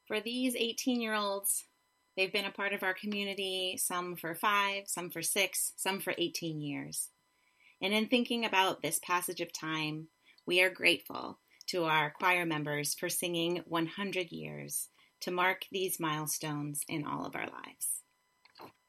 For these 18-year-olds, they've been a part of our community, some for 5, some for 6, some for 18 years. And in thinking about this passage of time, we are grateful to our choir members for singing 100 years to mark these milestones in all of our lives.